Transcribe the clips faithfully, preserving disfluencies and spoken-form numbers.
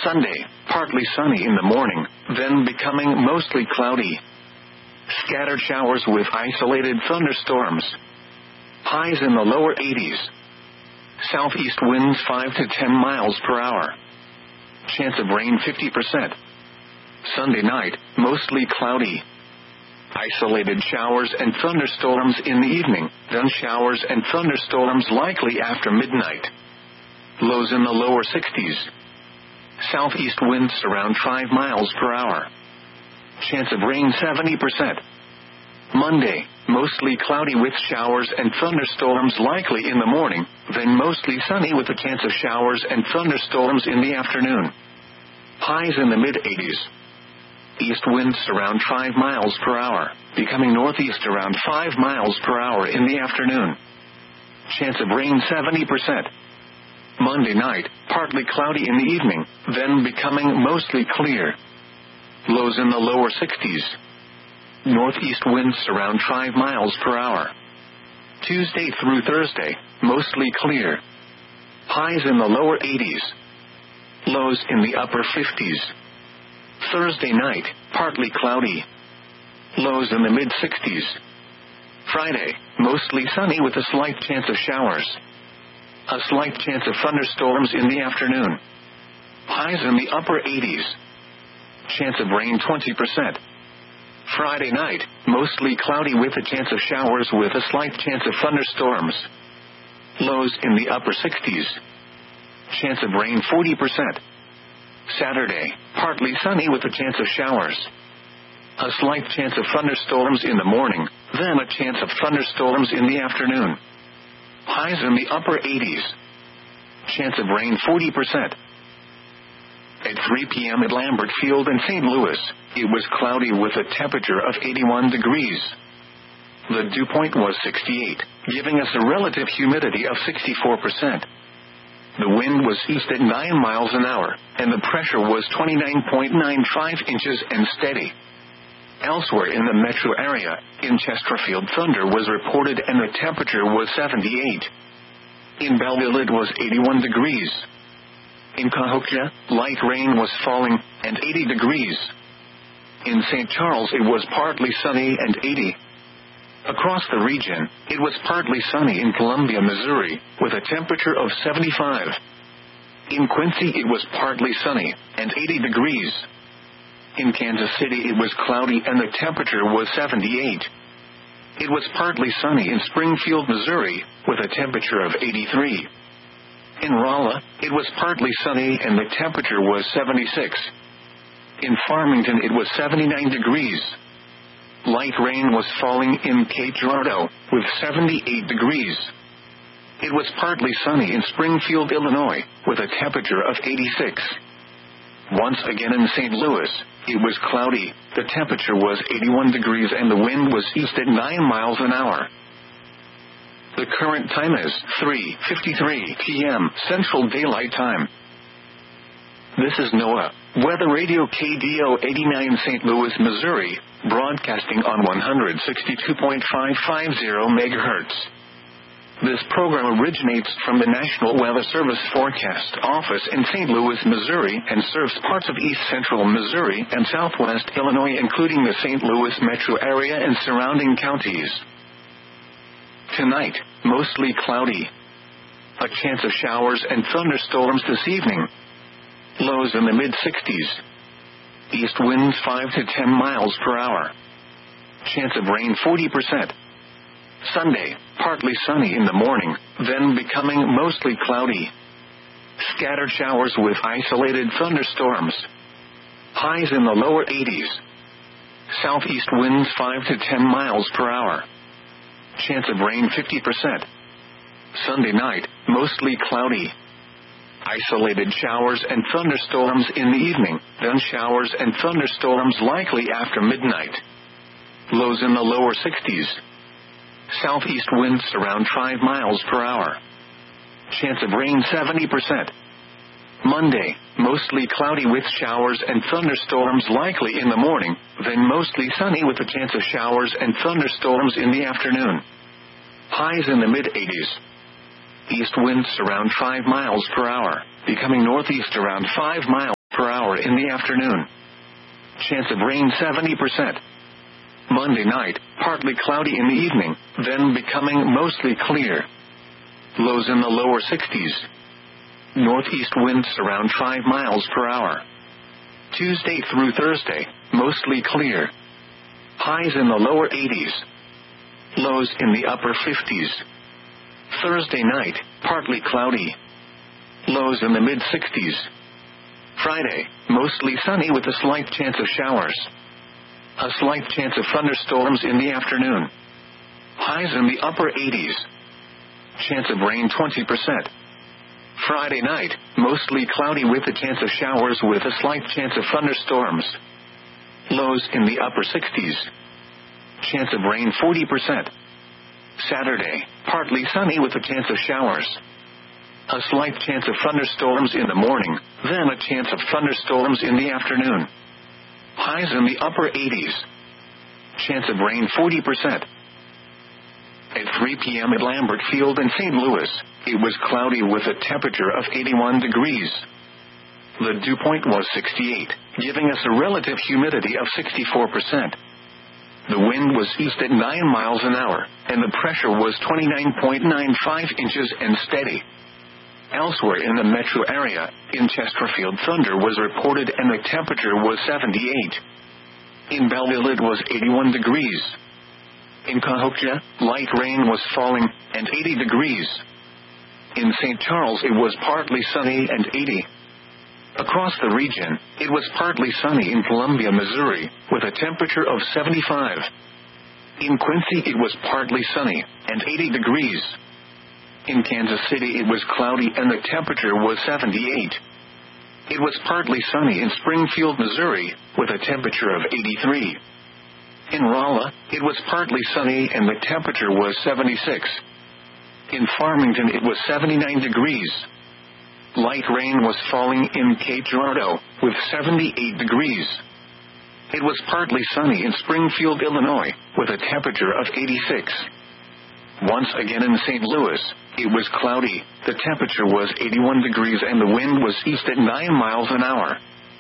Sunday, partly sunny in the morning, then becoming mostly cloudy. Scattered showers with isolated thunderstorms. Highs in the lower eighties. Southeast winds five to ten miles per hour. Chance of rain fifty percent. Sunday night, mostly cloudy. Isolated showers and thunderstorms in the evening, then showers and thunderstorms likely after midnight. Lows in the lower sixties. Southeast winds around five miles per hour. Chance of rain seventy percent. Monday, mostly cloudy with showers and thunderstorms likely in the morning, then mostly sunny with a chance of showers and thunderstorms in the afternoon. Highs in the mid eighties. East winds around five miles per hour, becoming northeast around five miles per hour in the afternoon. Chance of rain seventy percent. Monday night, partly cloudy in the evening, then becoming mostly clear. Lows in the lower sixties. Northeast winds around five miles per hour. Tuesday through Thursday, mostly clear. Highs in the lower eighties. Lows in the upper fifties. Thursday night, partly cloudy. Lows in the mid sixties. Friday, mostly sunny with a slight chance of showers. A slight chance of thunderstorms in the afternoon. Highs in the upper eighties. Chance of rain twenty percent. Friday night, mostly cloudy with a chance of showers with a slight chance of thunderstorms. Lows in the upper sixties. Chance of rain forty percent. Saturday, partly sunny with a chance of showers. A slight chance of thunderstorms in the morning, then a chance of thunderstorms in the afternoon. Highs in the upper eighties. Chance of rain forty percent. At three p.m. at Lambert Field in Saint Louis, it was cloudy with a temperature of eighty-one degrees. The dew point was sixty-eight, giving us a relative humidity of sixty-four percent. The wind was east at nine miles an hour, and the pressure was twenty-nine point nine five inches and steady. Elsewhere in the metro area, in Chesterfield thunder was reported and the temperature was seventy-eight. In Belleville it was eighty-one degrees. In Cahokia, light rain was falling, and eighty degrees. In Saint Charles it was partly sunny and eighty. Across the region, it was partly sunny in Columbia, Missouri, with a temperature of seventy-five. In Quincy it was partly sunny, and eighty degrees. In Kansas City it was cloudy and the temperature was seventy-eight. It was partly sunny in Springfield, Missouri, with a temperature of eighty-three. In Rolla, it was partly sunny and the temperature was seventy-six. In Farmington it was seventy-nine degrees. Light rain was falling in Cape Girardeau, with seventy-eight degrees. It was partly sunny in Springfield, Illinois, with a temperature of eighty-six. Once again in Saint Louis, it was cloudy, the temperature was eighty-one degrees and the wind was east at nine miles an hour. The current time is three fifty-three p.m. Central Daylight Time. This is NOAA, Weather Radio K D O eighty-nine Saint Louis, Missouri, broadcasting on one sixty-two point five five zero megahertz. This program originates from the National Weather Service Forecast Office in Saint Louis, Missouri, and serves parts of east central Missouri and southwest Illinois, including the Saint Louis metro area and surrounding counties. Tonight, mostly cloudy. A chance of showers and thunderstorms this evening. Lows in the mid sixties. East winds five to ten miles per hour. Chance of rain forty percent. Sunday, partly sunny in the morning, then becoming mostly cloudy. Scattered showers with isolated thunderstorms. Highs in the lower eighties. Southeast winds five to ten miles per hour. Chance of rain fifty percent. Sunday night, mostly cloudy. Isolated showers and thunderstorms in the evening, then showers and thunderstorms likely after midnight. Lows in the lower sixties. Southeast winds around five miles per hour. Chance of rain seventy percent. Monday, mostly cloudy with showers and thunderstorms likely in the morning, then mostly sunny with a chance of showers and thunderstorms in the afternoon. Highs in the mid eighties. East winds around five miles per hour, becoming northeast around five miles. per hour in the afternoon. Chance of rain seventy percent. Monday night, partly cloudy in the evening, then becoming mostly clear. Lows in the lower sixties. Northeast winds around five miles per hour. Tuesday through Thursday, mostly clear. Highs in the lower eighties. Lows in the upper fifties. Thursday night, partly cloudy. Lows in the mid-sixties. Friday, mostly sunny with a slight chance of showers. A slight chance of thunderstorms in the afternoon. Highs in the upper eighties. Chance of rain twenty percent. Friday night, mostly cloudy with a chance of showers with a slight chance of thunderstorms. Lows in the upper sixties. Chance of rain forty percent. Saturday, partly sunny with a chance of showers. A slight chance of thunderstorms in the morning, then a chance of thunderstorms in the afternoon. Highs in the upper eighties. Chance of rain forty percent. At three p.m. at Lambert Field in Saint Louis, it was cloudy with a temperature of eighty-one degrees. The dew point was sixty-eight, giving us a relative humidity of sixty-four percent. The wind was east at nine miles an hour, and the pressure was twenty-nine point nine five inches and steady. Elsewhere in the metro area, in Chesterfield, thunder was reported and the temperature was seventy-eight. In Belleville it was eighty-one degrees. In Cahokia, light rain was falling, and eighty degrees. In Saint Charles it was partly sunny and eighty. Across the region, it was partly sunny in Columbia, Missouri, with a temperature of seventy-five. In Quincy it was partly sunny, and eighty degrees. In Kansas City it was cloudy and the temperature was seventy-eight. It was partly sunny in Springfield, Missouri, with a temperature of eighty-three. In Rolla, it was partly sunny and the temperature was seventy-six. In Farmington it was seventy-nine degrees. Light rain was falling in Cape Girardeau, with seventy-eight degrees. It was partly sunny in Springfield, Illinois, with a temperature of eighty-six. Once again in Saint Louis, it was cloudy, the temperature was eighty-one degrees and the wind was east at nine miles an hour.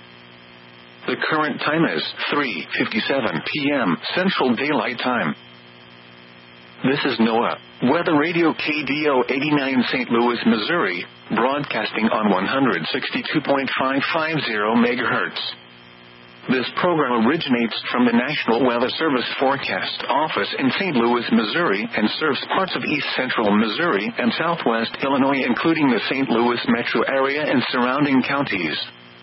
The current time is three fifty-seven p.m. Central Daylight Time. This is NOAA, Weather Radio K D O eighty-nine Saint Louis, Missouri, broadcasting on one sixty-two point five five zero megahertz. This program originates from the National Weather Service Forecast Office in Saint Louis, Missouri, and serves parts of east central Missouri and southwest Illinois, including the Saint Louis metro area and surrounding counties.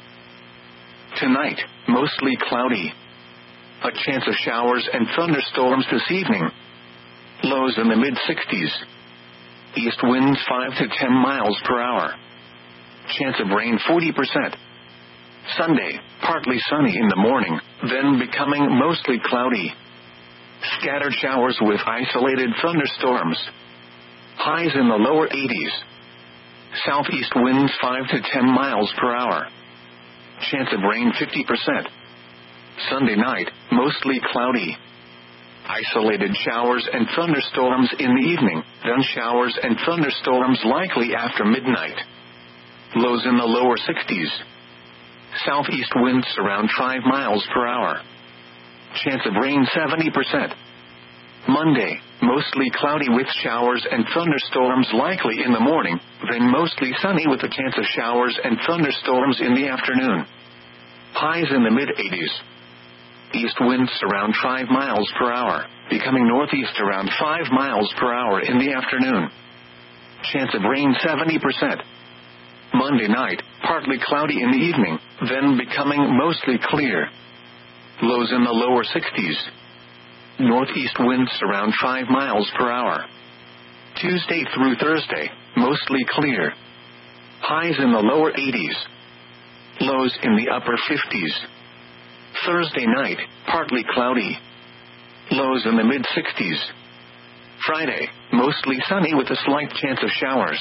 Tonight, mostly cloudy. A chance of showers and thunderstorms this evening. Lows in the mid-sixties. East winds five to ten miles per hour. Chance of rain forty percent. Sunday, partly sunny in the morning, then becoming mostly cloudy. Scattered showers with isolated thunderstorms. Highs in the lower eighties. Southeast winds five to ten miles per hour. Chance of rain fifty percent. Sunday night, mostly cloudy. Isolated showers and thunderstorms in the evening, then showers and thunderstorms likely after midnight. Lows in the lower sixties. Southeast winds around five miles per hour. Chance of rain seventy percent. Monday, mostly cloudy with showers and thunderstorms likely in the morning, then mostly sunny with a chance of showers and thunderstorms in the afternoon. Highs in the mid-eighties. East winds around five miles per hour, becoming northeast around five miles per hour in the afternoon. Chance of rain seventy percent. Monday night, partly cloudy in the evening, then becoming mostly clear. Lows in the lower sixties. Northeast winds around five miles per hour. Tuesday through Thursday, mostly clear. Highs in the lower eighties. Lows in the upper fifties. Thursday night, partly cloudy. Lows in the mid-sixties. Friday, mostly sunny with a slight chance of showers.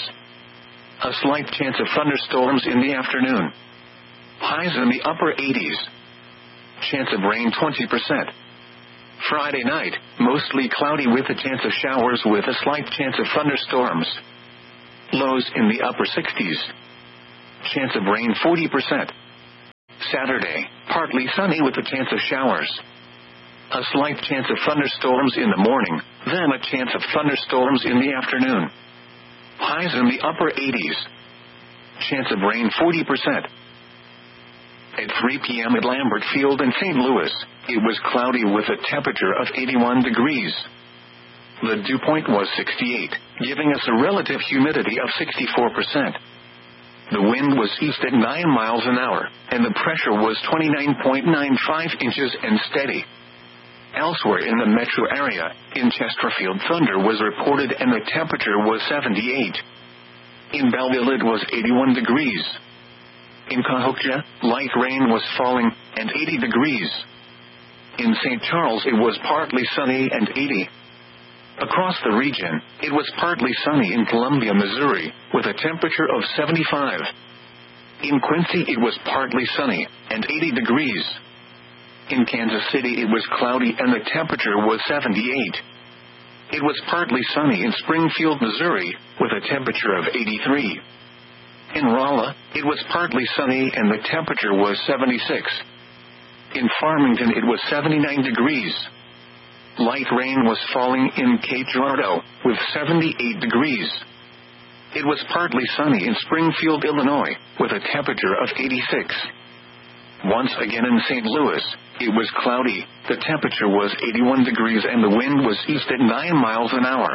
A slight chance of thunderstorms in the afternoon. Highs in the upper eighties. Chance of rain twenty percent. Friday night, mostly cloudy with a chance of showers with a slight chance of thunderstorms. Lows in the upper sixties. Chance of rain forty percent. Saturday, partly sunny with a chance of showers. A slight chance of thunderstorms in the morning, then a chance of thunderstorms in the afternoon. Highs in the upper eighties. Chance of rain forty percent. At three p.m. at Lambert Field in Saint Louis, it was cloudy with a temperature of eighty-one degrees. The dew point was sixty-eight, giving us a relative humidity of sixty-four percent. The wind was east at nine miles an hour, and the pressure was twenty-nine point nine five inches and steady. Elsewhere in the metro area, in Chesterfield, thunder was reported and the temperature was seventy-eight. In Belleville it was eighty-one degrees. In Cahokia, light rain was falling, and eighty degrees. In Saint Charles it was partly sunny and eighty. Across the region, it was partly sunny in Columbia, Missouri, with a temperature of seventy-five. In Quincy it was partly sunny, and eighty degrees. In Kansas City it was cloudy and the temperature was seventy-eight. It was partly sunny in Springfield, Missouri, with a temperature of eighty-three. In Rolla, it was partly sunny and the temperature was seventy-six. In Farmington it was seventy-nine degrees. Light rain was falling in Cape Girardeau, with seventy-eight degrees. It was partly sunny in Springfield, Illinois, with a temperature of eighty-six. Once again in Saint Louis, it was cloudy, the temperature was eighty-one degrees and the wind was east at nine miles an hour.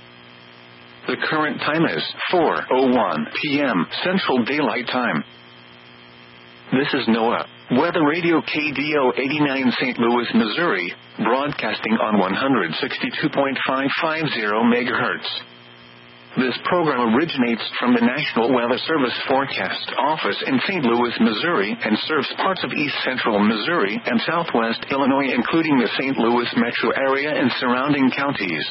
The current time is four oh one p.m. Central Daylight Time. This is NOAA Weather Radio K D O eighty-nine Saint Louis, Missouri, broadcasting on one sixty-two point five five zero megahertz. This program originates from the National Weather Service Forecast Office in Saint Louis, Missouri, and serves parts of east central Missouri and southwest Illinois, including the Saint Louis metro area and surrounding counties.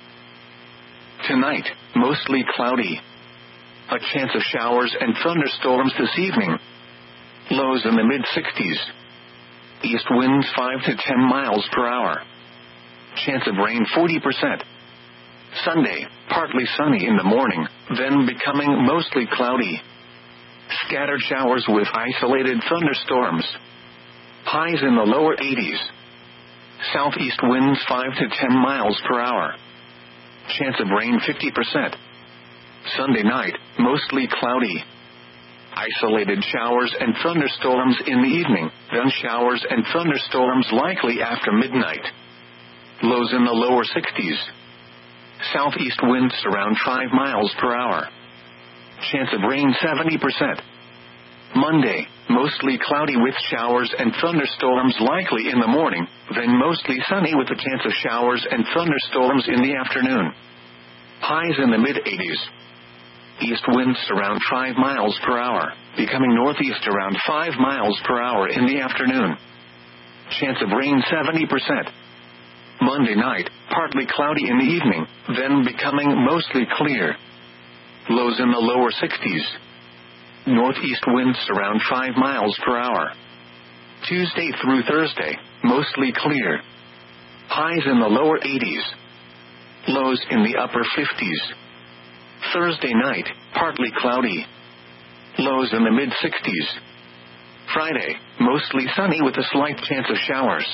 Tonight, mostly cloudy. A chance of showers and thunderstorms this evening. Lows in the mid-sixties. East winds five to ten miles per hour. Chance of rain forty percent. Sunday, partly sunny in the morning, then becoming mostly cloudy. Scattered showers with isolated thunderstorms. Highs in the lower eighties. Southeast winds five to ten miles per hour. Chance of rain fifty percent. Sunday night, mostly cloudy. Isolated showers and thunderstorms in the evening, then showers and thunderstorms likely after midnight. Lows in the lower sixties. Southeast winds around five miles per hour. Chance of rain seventy percent. Monday, mostly cloudy with showers and thunderstorms likely in the morning, then mostly sunny with a chance of showers and thunderstorms in the afternoon. Highs in the mid-eighties. East winds around five miles per hour, becoming northeast around five miles per hour in the afternoon. Chance of rain seventy percent. Monday night, partly cloudy in the evening, then becoming mostly clear. Lows in the lower sixties. Northeast winds around five miles per hour. Tuesday through Thursday, mostly clear. Highs in the lower eighties. Lows in the upper fifties. Thursday night, partly cloudy. Lows in the mid-sixties. Friday, mostly sunny with a slight chance of showers.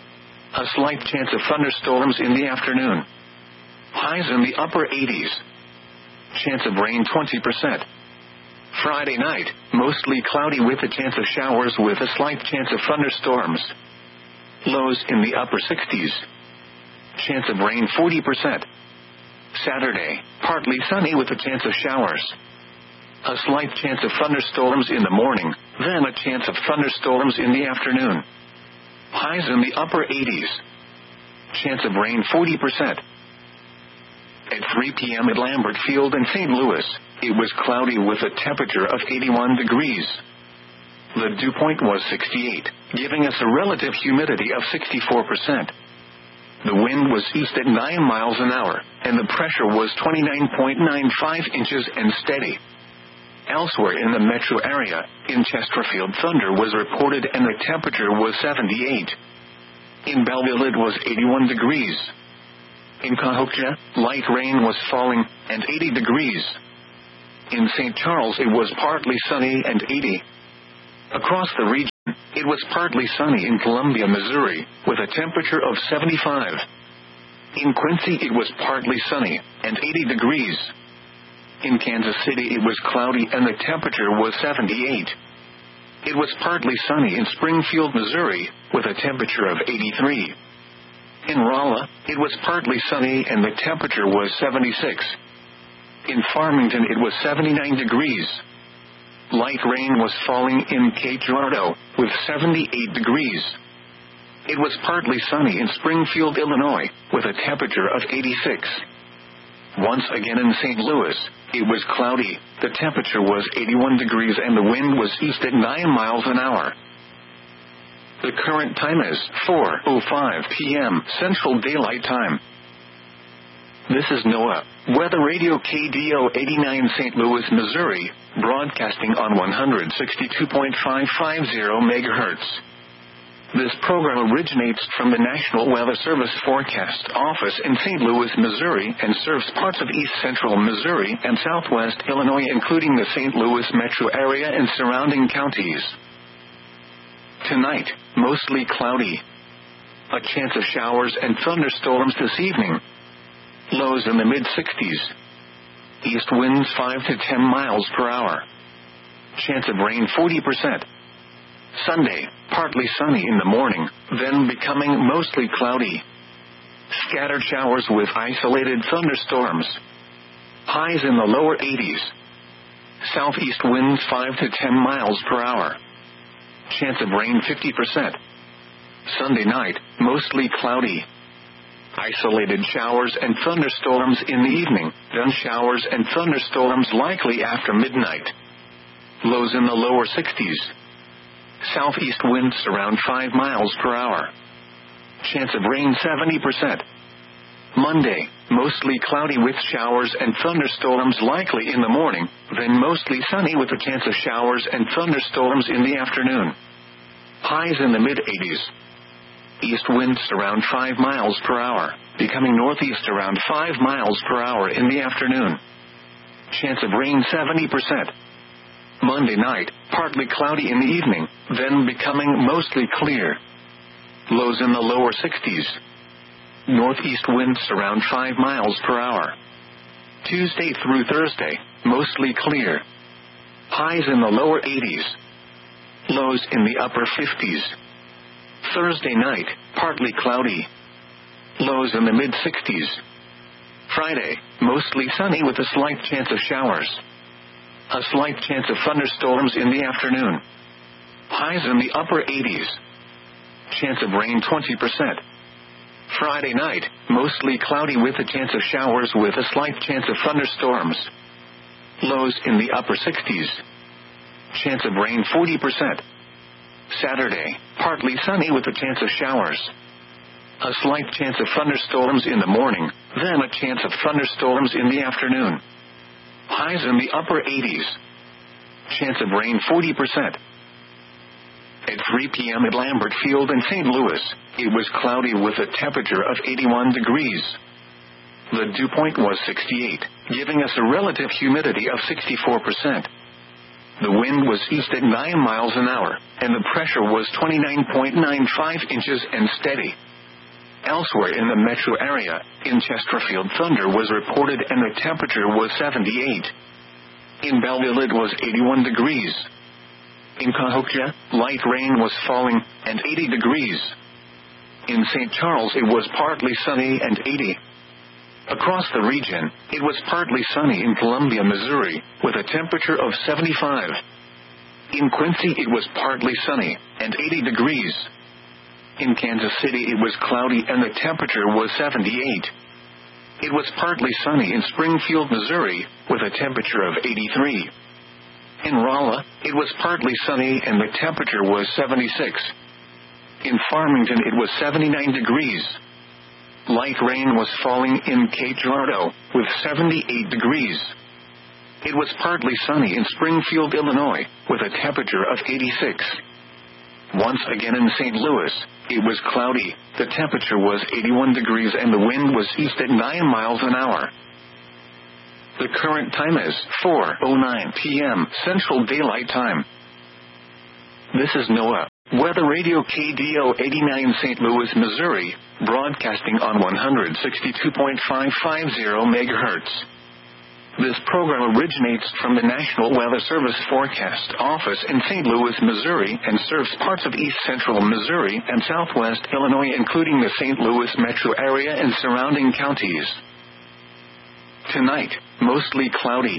A slight chance of thunderstorms in the afternoon. Highs in the upper eighties. Chance of rain twenty percent. Friday night, mostly cloudy with a chance of showers with a slight chance of thunderstorms. Lows in the upper sixties. Chance of rain forty percent. Saturday, partly sunny with a chance of showers. A slight chance of thunderstorms in the morning, then a chance of thunderstorms in the afternoon. Highs in the upper eighties. Chance of rain forty percent. At three p.m. at Lambert Field in Saint Louis, it was cloudy with a temperature of eighty-one degrees. The dew point was sixty-eight, giving us a relative humidity of sixty-four percent. The wind was east at nine miles an hour, and the pressure was twenty-nine point nine five inches and steady. Elsewhere in the metro area, in Chesterfield, thunder was reported and the temperature was seventy-eight. In Belleville it was eighty-one degrees. In Cahokia, light rain was falling, and eighty degrees. In Saint Charles it was partly sunny and eighty. Across the region, it was partly sunny in Columbia, Missouri, with a temperature of seventy-five. In Quincy, it was partly sunny, and eighty degrees. In Kansas City, it was cloudy and the temperature was seventy-eight. It was partly sunny in Springfield, Missouri, with a temperature of eighty-three. In Rolla, it was partly sunny and the temperature was seventy-six. In Farmington, it was seventy-nine degrees. Light rain was falling in Cape Girardeau, with seventy-eight degrees. It was partly sunny in Springfield, Illinois, with a temperature of eighty-six. Once again in Saint Louis, it was cloudy, the temperature was eighty-one degrees and the wind was east at nine miles an hour. The current time is four oh five p.m. Central Daylight Time. This is NOAA Weather Radio K D O eighty-nine Saint Louis, Missouri, broadcasting on one sixty-two point five five zero megahertz. This program originates from the National Weather Service Forecast Office in Saint Louis, Missouri, and serves parts of east central Missouri and southwest Illinois, including the Saint Louis metro area and surrounding counties. Tonight, mostly cloudy. A chance of showers and thunderstorms this evening. Lows in the mid sixties. East winds five to ten miles per hour. Chance of rain forty percent. Sunday, partly sunny in the morning, then becoming mostly cloudy. Scattered showers with isolated thunderstorms. Highs in the lower eighties. Southeast winds five to ten miles per hour. Chance of rain fifty percent. Sunday night, mostly cloudy. Isolated showers and thunderstorms in the evening, then showers and thunderstorms likely after midnight. Lows in the lower sixties. Southeast winds around five miles per hour. Chance of rain seventy percent. Monday, mostly cloudy with showers and thunderstorms likely in the morning, then mostly sunny with a chance of showers and thunderstorms in the afternoon. Highs in the mid eighties. East winds around five miles per hour, becoming northeast around five miles per hour in the afternoon. Chance of rain seventy percent. Monday night, partly cloudy in the evening, then becoming mostly clear. Lows in the lower sixties. Northeast winds around five miles per hour. Tuesday through Thursday, mostly clear. Highs in the lower eighties. Lows in the upper fifties. Thursday night, partly cloudy. Lows in the mid sixties. Friday, mostly sunny with a slight chance of showers. A slight chance of thunderstorms in the afternoon. Highs in the upper eighties. Chance of rain twenty percent. Friday night, mostly cloudy with a chance of showers with a slight chance of thunderstorms. Lows in the upper sixties. Chance of rain forty percent. Saturday, partly sunny with a chance of showers. A slight chance of thunderstorms in the morning, then a chance of thunderstorms in the afternoon. Highs in the upper eighties. Chance of rain forty percent. At three p.m. at Lambert Field in Saint Louis, it was cloudy with a temperature of eighty-one degrees. The dew point was sixty-eight, giving us a relative humidity of sixty-four percent. The wind was east at nine miles an hour, and the pressure was twenty-nine point nine five inches and steady. Elsewhere in the metro area, in Chesterfield, thunder was reported and the temperature was seventy-eight. In Belleville, it was eighty-one degrees. In Cahokia, light rain was falling, and eighty degrees. In Saint Charles, it was partly sunny and eighty. Across the region, it was partly sunny in Columbia, Missouri, with a temperature of seventy-five. In Quincy, it was partly sunny, and eighty degrees. In Kansas City, it was cloudy and the temperature was seventy-eight. It was partly sunny in Springfield, Missouri, with a temperature of eighty-three. In Rolla, it was partly sunny and the temperature was seventy-six. In Farmington, it was seventy-nine degrees. Light rain was falling in Cape Girardeau, with seventy-eight degrees. It was partly sunny in Springfield, Illinois, with a temperature of eighty-six. Once again in Saint Louis, it was cloudy, the temperature was eighty-one degrees and the wind was east at nine miles an hour. The current time is four oh nine p.m. Central Daylight Time. This is NOAA Weather Radio K D O eighty-nine Saint Louis, Missouri, broadcasting on one sixty-two point five five zero megahertz. This program originates from the National Weather Service Forecast Office in Saint Louis, Missouri, and serves parts of east central Missouri and southwest Illinois, including the Saint Louis metro area and surrounding counties. Tonight, mostly cloudy.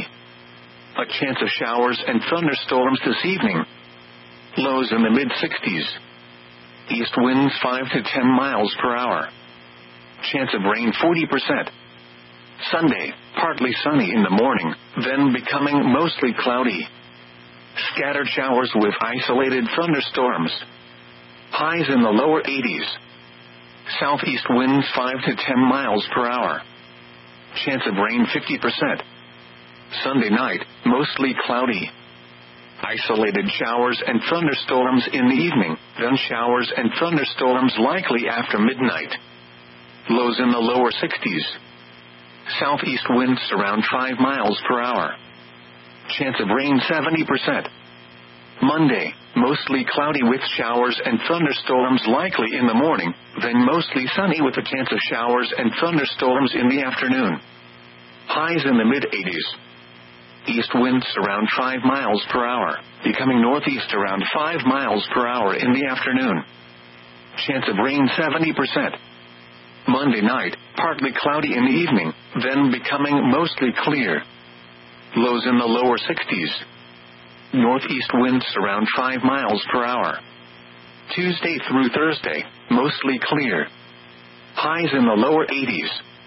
A chance of showers and thunderstorms this evening. Lows in the mid sixties. East winds five to ten miles per hour. Chance of rain forty percent. Sunday, partly sunny in the morning, then becoming mostly cloudy. Scattered showers with isolated thunderstorms. Highs in the lower eighties. Southeast winds five to ten miles per hour. Chance of rain fifty percent. Sunday night, mostly cloudy. Isolated showers and thunderstorms in the evening, then showers and thunderstorms likely after midnight. Lows in the lower sixties. Southeast winds around five miles per hour. Chance of rain seventy percent. Monday, mostly cloudy with showers and thunderstorms likely in the morning, then mostly sunny with a chance of showers and thunderstorms in the afternoon. Highs in the mid eighties. East winds around five miles per hour, becoming northeast around five miles per hour in the afternoon. Chance of rain seventy percent. Monday night, partly cloudy in the evening, then becoming mostly clear. Lows in the lower sixties. Northeast winds around five miles per hour. Tuesday through Thursday, mostly clear. Highs in the lower eighties.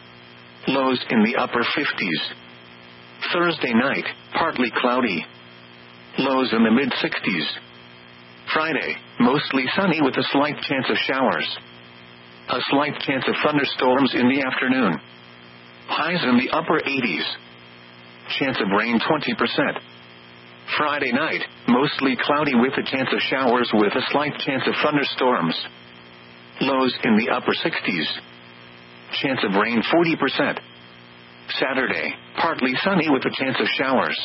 Lows in the upper fifties. Thursday night, partly cloudy. Lows in the mid sixties. Friday, mostly sunny with a slight chance of showers. A slight chance of thunderstorms in the afternoon. Highs in the upper eighties. Chance of rain twenty percent. Friday night, mostly cloudy with a chance of showers with a slight chance of thunderstorms. Lows in the upper sixties. Chance of rain forty percent. Saturday, partly sunny with a chance of showers.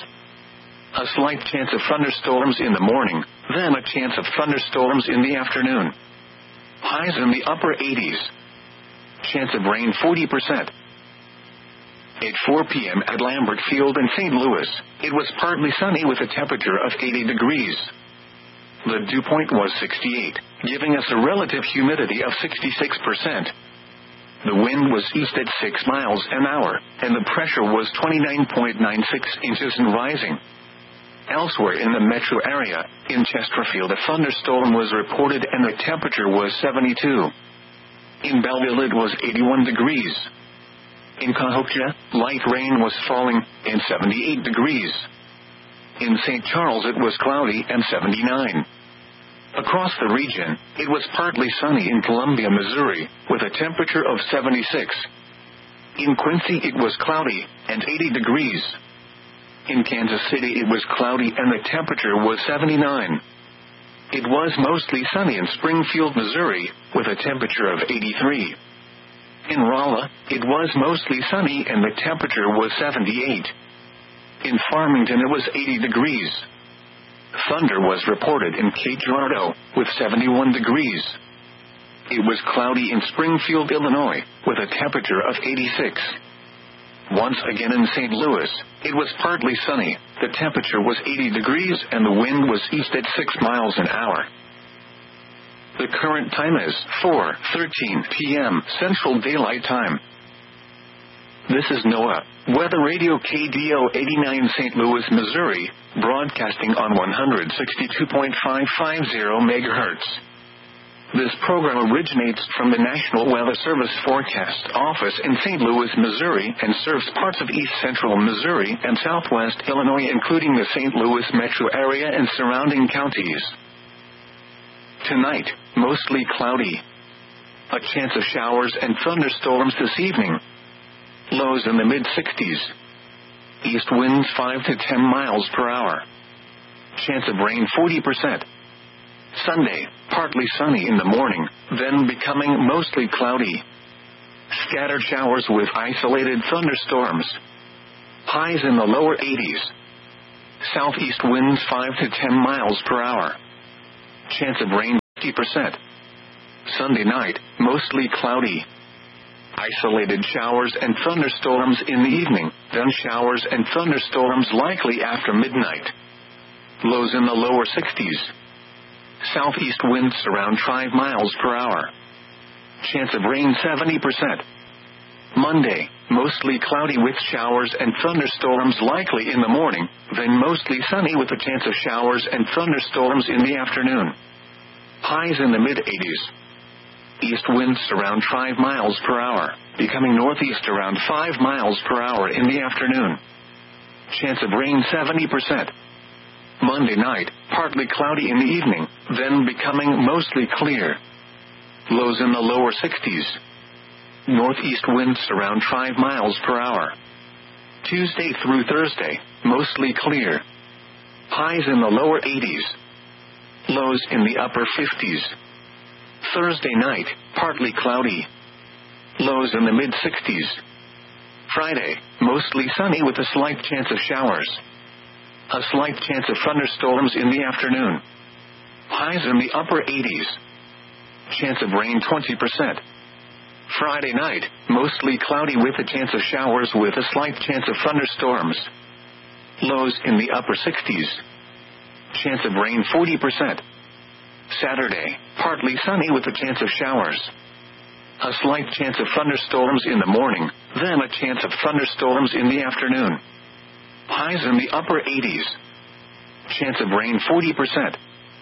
A slight chance of thunderstorms in the morning, then a chance of thunderstorms in the afternoon. Highs in the upper eighties. Chance of rain forty percent. At four p.m. at Lambert Field in Saint Louis, it was partly sunny with a temperature of eighty degrees. The dew point was sixty-eight, giving us a relative humidity of sixty-six percent. The wind was east at six miles an hour, and the pressure was twenty-nine point nine six inches and rising. Elsewhere in the metro area, in Chesterfield, a thunderstorm was reported and the temperature was seventy-two. In Belleville it was eighty-one degrees. In Cahokia, light rain was falling, and seventy-eight degrees. In Saint Charles it was cloudy and seventy-nine. Across the region, it was partly sunny in Columbia, Missouri, with a temperature of seventy-six. In Quincy it was cloudy, and eighty degrees. In Kansas City it was cloudy and the temperature was seventy-nine. It was mostly sunny in Springfield, Missouri, with a temperature of eighty-three. In Rolla, it was mostly sunny and the temperature was seventy-eight. In Farmington it was eighty degrees. Thunder was reported in Cape Girardeau, with seventy-one degrees. It was cloudy in Springfield, Illinois, with a temperature of eighty-six. Once again in Saint Louis, it was partly sunny, the temperature was eighty degrees and the wind was east at six miles an hour. The current time is four thirteen p.m. Central Daylight Time. This is NOAA Weather Radio K D O eighty-nine Saint Louis, Missouri, broadcasting on one sixty-two point five five zero megahertz. This program originates from the National Weather Service Forecast Office in Saint Louis, Missouri, and serves parts of east central Missouri and southwest Illinois, including the Saint Louis metro area and surrounding counties. Tonight, mostly cloudy. A chance of showers and thunderstorms this evening. Lows in the mid sixties. East winds five to ten miles per hour. Chance of rain forty percent. Sunday, partly sunny in the morning, then becoming mostly cloudy. Scattered showers with isolated thunderstorms. Highs in the lower eighties. Southeast winds five to ten miles per hour. Chance of rain fifty percent. Sunday night, mostly cloudy. Isolated showers and thunderstorms in the evening, then showers and thunderstorms likely after midnight. Lows in the lower sixties. Southeast winds around five miles per hour. Chance of rain seventy percent. Monday, mostly cloudy with showers and thunderstorms likely in the morning, then mostly sunny with a chance of showers and thunderstorms in the afternoon. Highs in the mid eighties. East winds around five miles per hour, becoming northeast around five miles per hour in the afternoon. Chance of rain seventy percent. Monday night, partly cloudy in the evening, then becoming mostly clear. Lows in the lower sixties. Northeast winds around five miles per hour. Tuesday through Thursday, mostly clear. Highs in the lower eighties. Lows in the upper fifties. Thursday night, partly cloudy. Lows in the mid sixties. Friday, mostly sunny with a slight chance of showers. A slight chance of thunderstorms in the afternoon. Highs in the upper eighties. Chance of rain twenty percent. Friday night, mostly cloudy with a chance of showers with a slight chance of thunderstorms. Lows in the upper sixties. Chance of rain forty percent. Saturday, partly sunny with a chance of showers. A slight chance of thunderstorms in the morning, then a chance of thunderstorms in the afternoon. Highs in the upper eighties. Chance of rain forty percent.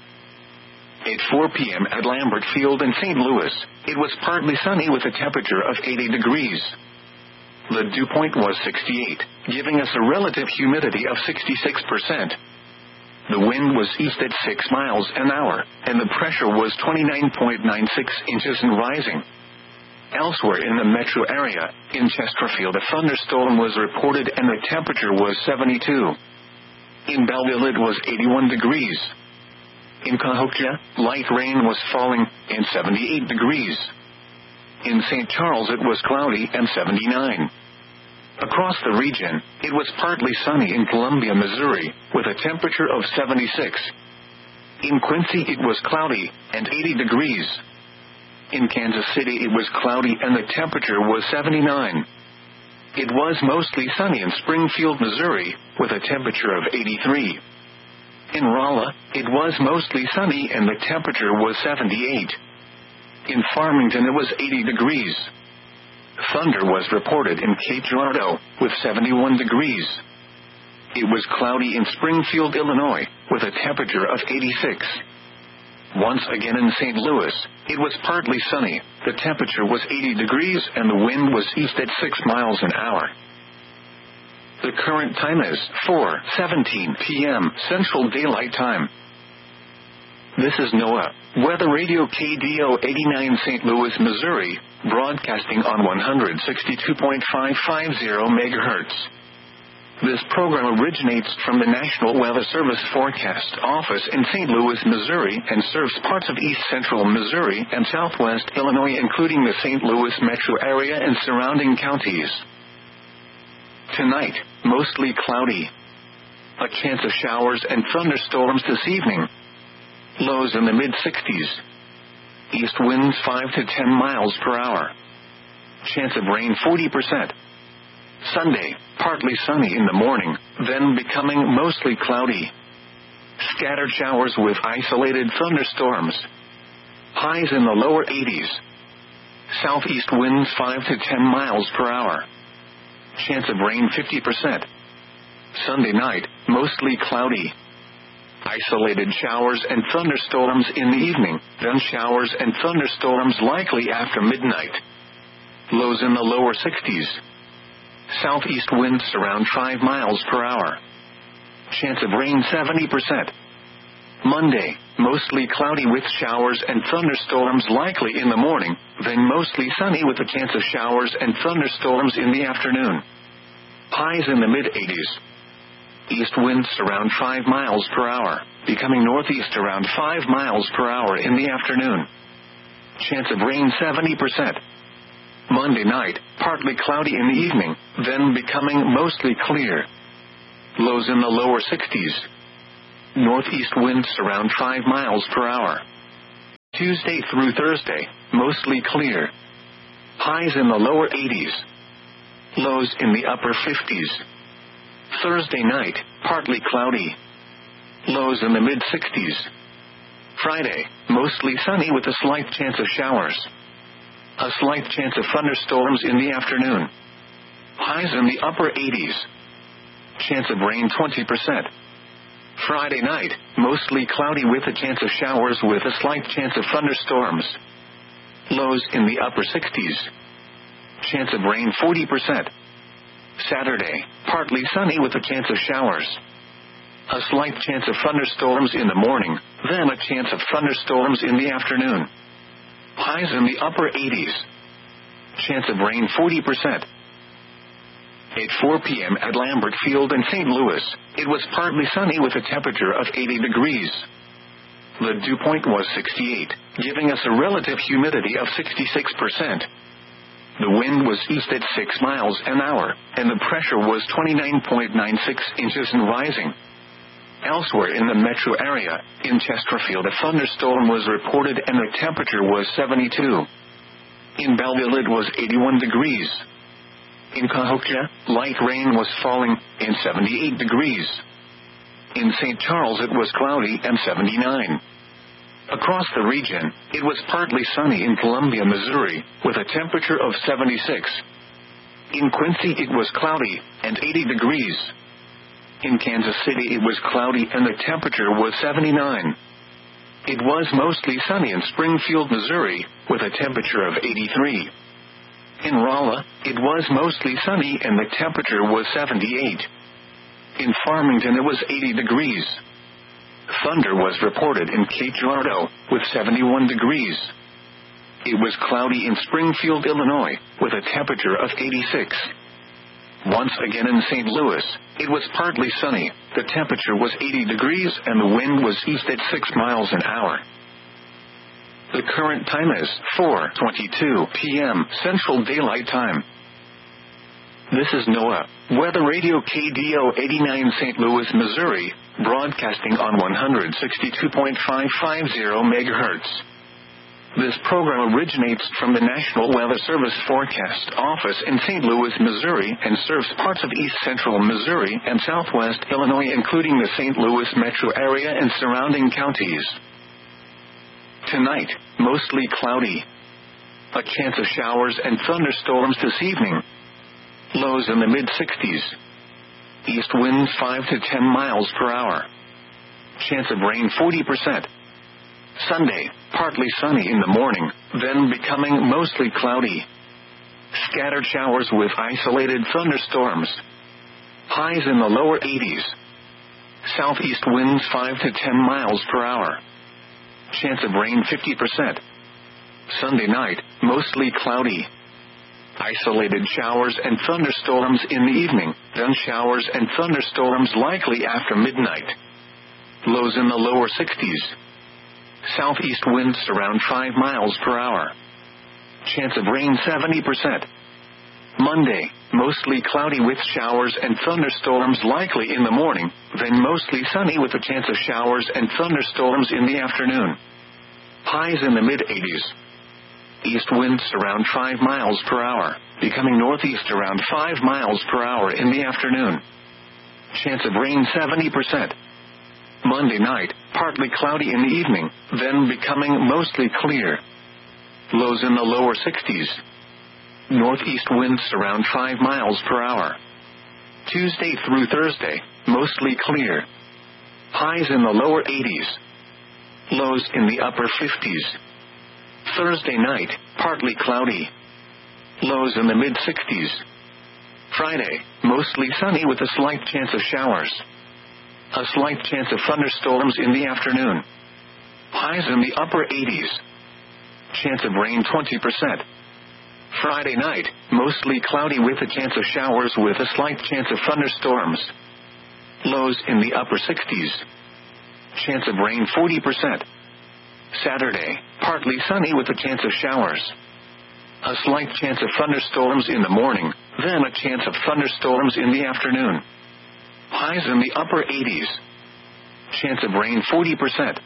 At four p.m. at Lambert Field in Saint Louis, it was partly sunny with a temperature of eighty degrees. The dew point was sixty-eight, giving us a relative humidity of sixty-six percent. The wind was east at six miles an hour, and the pressure was twenty-nine point nine six inches and rising. Elsewhere in the metro area, in Chesterfield a thunderstorm was reported and the temperature was seventy-two. In Belleville it was eighty-one degrees. In Cahokia, light rain was falling, and seventy-eight degrees. In Saint Charles it was cloudy and seventy-nine. Across the region, it was partly sunny in Columbia, Missouri, with a temperature of seventy-six. In Quincy it was cloudy, and eighty degrees. In Kansas City it was cloudy and the temperature was seventy-nine. It was mostly sunny in Springfield, Missouri, with a temperature of eighty-three. In Rolla, it was mostly sunny and the temperature was seventy-eight. In Farmington it was eighty degrees. Thunder was reported in Cape Girardeau, with seventy-one degrees. It was cloudy in Springfield, Illinois, with a temperature of eighty-six. Once again in Saint Louis, it was partly sunny, the temperature was eighty degrees and the wind was east at six miles an hour. The current time is four seventeen p.m. Central Daylight Time. This is NOAA, Weather Radio K D O eighty-nine Saint Louis, Missouri, broadcasting on one sixty-two point five five zero megahertz. This program originates from the National Weather Service Forecast Office in Saint Louis, Missouri, and serves parts of east central Missouri and southwest Illinois, including the Saint Louis metro area and surrounding counties. Tonight, mostly cloudy. A chance of showers and thunderstorms this evening. Lows in the mid sixties. East winds five to ten miles per hour. Chance of rain forty percent. Sunday, partly sunny in the morning, then becoming mostly cloudy. Scattered showers with isolated thunderstorms. Highs in the lower eighties. Southeast winds five to ten miles per hour. Chance of rain fifty percent. Sunday night, mostly cloudy. Isolated showers and thunderstorms in the evening, then showers and thunderstorms likely after midnight. Lows in the lower sixties. Southeast winds around five miles per hour. Chance of rain seventy percent. Monday, mostly cloudy with showers and thunderstorms likely in the morning, then mostly sunny with a chance of showers and thunderstorms in the afternoon. Highs in the mid eighties. East winds around five miles per hour, becoming northeast around five miles per hour in the afternoon. Chance of rain seventy percent. Monday night, partly cloudy in the evening, then becoming mostly clear. Lows in the lower sixties. Northeast winds around five miles per hour. Tuesday through Thursday, mostly clear. Highs in the lower eighties. Lows in the upper fifties. Thursday night, partly cloudy. Lows in the mid-sixties. Friday, mostly sunny with a slight chance of showers. A slight chance of thunderstorms in the afternoon. Highs in the upper eighties. Chance of rain twenty percent. Friday night, mostly cloudy with a chance of showers with a slight chance of thunderstorms. Lows in the upper sixties. Chance of rain forty percent. Saturday, partly sunny with a chance of showers. A slight chance of thunderstorms in the morning, then a chance of thunderstorms in the afternoon. Highs in the upper eighties. Chance of rain forty percent. At four p.m. at Lambert Field in Saint Louis, it was partly sunny with a temperature of eighty degrees. The dew point was sixty-eight, giving us a relative humidity of sixty-six percent. The wind was east at six miles an hour, and the pressure was twenty-nine point nine six inches and rising. Elsewhere in the metro area, in Chesterfield a thunderstorm was reported and the temperature was seventy-two. In Belleville it was eighty-one degrees. In Cahokia, light rain was falling, and seventy-eight degrees. In Saint Charles it was cloudy and seventy-nine. Across the region, it was partly sunny in Columbia, Missouri, with a temperature of seventy-six. In Quincy it was cloudy, and eighty degrees. In Kansas City it was cloudy and the temperature was seventy-nine. It was mostly sunny in Springfield, Missouri, with a temperature of eighty-three. In Rolla, it was mostly sunny and the temperature was seventy-eight. In Farmington it was eighty degrees. Thunder was reported in Cape Girardeau, with seventy-one degrees. It was cloudy in Springfield, Illinois, with a temperature of eighty-six. Once again in Saint Louis, it was partly sunny, the temperature was eighty degrees and the wind was east at six miles an hour. The current time is four twenty-two p.m. Central Daylight Time. This is NOAA, Weather Radio K D O eighty-nine Saint Louis, Missouri, broadcasting on one sixty-two point five five zero megahertz. This program originates from the National Weather Service Forecast Office in Saint Louis, Missouri, and serves parts of east central Missouri and southwest Illinois, including the Saint Louis metro area and surrounding counties. Tonight, mostly cloudy. A chance of showers and thunderstorms this evening. Lows in the mid-sixties. East winds five to ten miles per hour. Chance of rain forty percent. Sunday, partly sunny in the morning, then becoming mostly cloudy. Scattered showers with isolated thunderstorms. Highs in the lower eighties. Southeast winds five to ten miles per hour. Chance of rain fifty percent. Sunday night, mostly cloudy. Isolated showers and thunderstorms in the evening, then showers and thunderstorms likely after midnight. Lows in the lower sixties. Southeast winds around five miles per hour. Chance of rain seventy percent. Monday, mostly cloudy with showers and thunderstorms likely in the morning, then mostly sunny with a chance of showers and thunderstorms in the afternoon. Highs in the mid-eighties. East winds around five miles per hour, becoming northeast around five miles per hour in the afternoon. Chance of rain seventy percent. Monday night, partly cloudy in the evening, then becoming mostly clear. Lows in the lower sixties. Northeast winds around five miles per hour. Tuesday through Thursday, mostly clear. Highs in the lower eighties. Lows in the upper fifties. Thursday night, partly cloudy. Lows in the mid-sixties. Friday, mostly sunny with a slight chance of showers. A slight chance of thunderstorms in the afternoon. Highs in the upper eighties. Chance of rain twenty percent. Friday night, mostly cloudy with a chance of showers with a slight chance of thunderstorms. Lows in the upper sixties. Chance of rain forty percent. Saturday, partly sunny with a chance of showers. A slight chance of thunderstorms in the morning, then a chance of thunderstorms in the afternoon. Highs in the upper eighties. Chance of rain forty percent.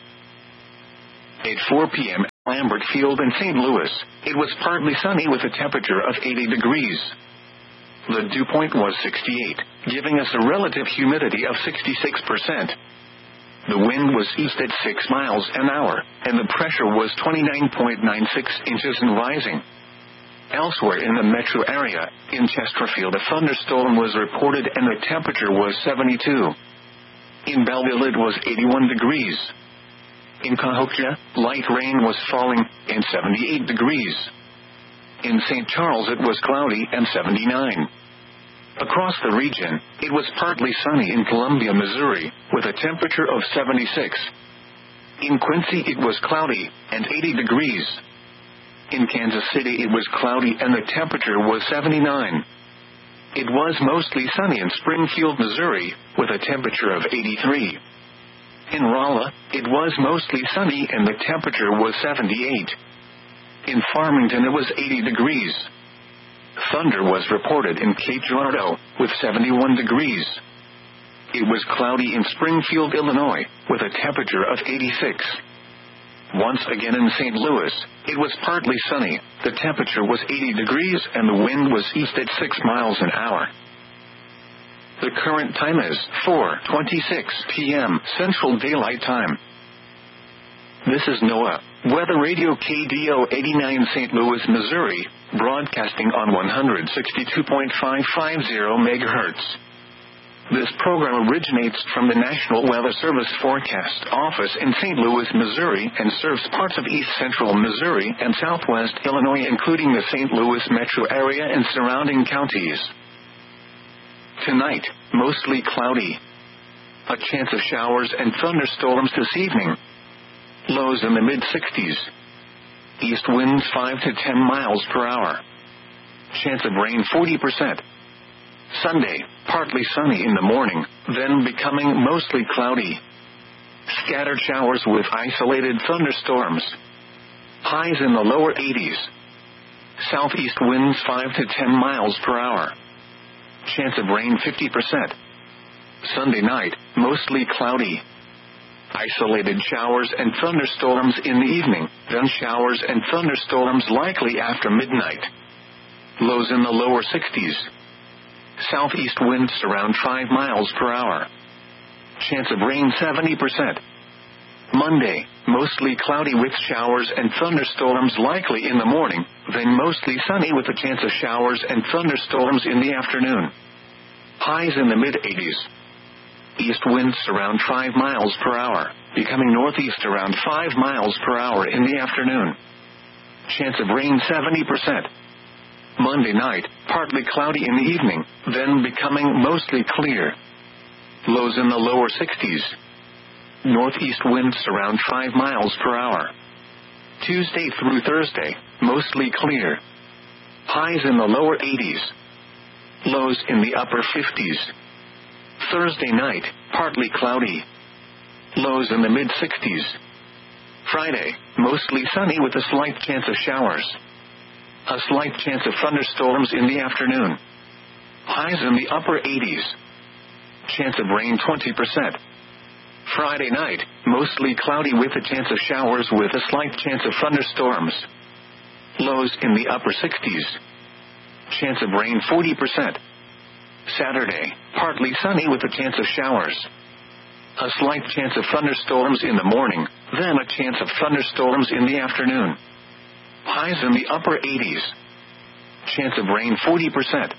At four p.m. Lambert Field in Saint Louis, it was partly sunny with a temperature of eighty degrees. The dew point was sixty-eight, giving us a relative humidity of sixty-six percent. The wind was east at six miles an hour, and the pressure was twenty-nine point nine six inches and rising. Elsewhere in the metro area, in Chesterfield a thunderstorm was reported and the temperature was seventy-two. In Belleville it was eighty-one degrees. In Cahokia, light rain was falling, and seventy-eight degrees. In Saint Charles it was cloudy and seventy-nine. Across the region, it was partly sunny in Columbia, Missouri, with a temperature of seventy-six. In Quincy it was cloudy, and eighty degrees. In Kansas City it was cloudy and the temperature was seventy-nine. It was mostly sunny in Springfield, Missouri, with a temperature of eighty-three. In Rolla, it was mostly sunny and the temperature was seventy-eight. In Farmington it was eighty degrees. Thunder was reported in Cape Girardeau, with seventy-one degrees. It was cloudy in Springfield, Illinois, with a temperature of eighty-six. Once again in Saint Louis, it was partly sunny, the temperature was eighty degrees and the wind was east at six miles an hour. The current time is four twenty-six p.m. Central Daylight Time. This is NOAA, Weather Radio K D O eighty-nine Saint Louis, Missouri, broadcasting on one sixty-two point five five zero megahertz. This program originates from the National Weather Service Forecast Office in Saint Louis, Missouri, and serves parts of east central Missouri and southwest Illinois, including the Saint Louis metro area and surrounding counties. Tonight, mostly cloudy. A chance of showers and thunderstorms this evening. Lows in the mid-sixties. East winds five to ten miles per hour. Chance of rain forty percent. Sunday, partly sunny in the morning, then becoming mostly cloudy. Scattered showers with isolated thunderstorms. Highs in the lower eighties. Southeast winds five to ten miles per hour. Chance of rain fifty percent. Sunday night, mostly cloudy. Isolated showers and thunderstorms in the evening, then showers and thunderstorms likely after midnight. Lows in the lower sixties. Southeast winds around five miles per hour. Chance of rain seventy percent. Monday, mostly cloudy with showers and thunderstorms likely in the morning, then mostly sunny with a chance of showers and thunderstorms in the afternoon. Highs in the mid-eighties. East winds around five miles per hour, becoming northeast around five miles per hour in the afternoon. Chance of rain seventy percent. Monday night, partly cloudy in the evening, then becoming mostly clear. Lows in the lower sixties. Northeast winds around five miles per hour. Tuesday through Thursday, mostly clear. Highs in the lower eighties. Lows in the upper fifties. Thursday night, partly cloudy. Lows in the mid-sixties. Friday, mostly sunny with a slight chance of showers. A slight chance of thunderstorms in the afternoon. Highs in the upper eighties. Chance of rain twenty percent. Friday night, mostly cloudy with a chance of showers with a slight chance of thunderstorms. Lows in the upper sixties. Chance of rain forty percent. Saturday, partly sunny with a chance of showers. A slight chance of thunderstorms in the morning, then a chance of thunderstorms in the afternoon. Highs in the upper eighties. Chance of rain forty percent.